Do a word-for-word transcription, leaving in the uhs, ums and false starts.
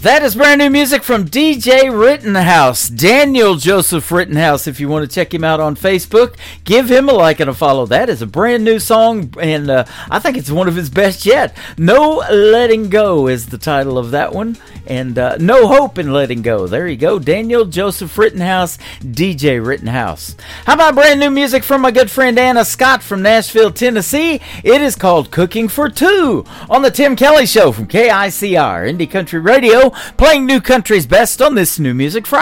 That is brand new music from D J Rittenhouse, Daniel Joseph Rittenhouse. If you want to check him out on Facebook, give him a like and a follow. That is a brand new song, and uh, I think it's one of his best yet. No Letting Go is the title of that one, and uh, No Hope in Letting Go. There you go, Daniel Joseph Rittenhouse, D J Rittenhouse. How about brand new music from my good friend Anna Scott from Nashville, Tennessee? It is called Cooking for Two on the Tim Kelly Show from K I C R, Indie Country Radio, playing new country's best on this New Music Friday.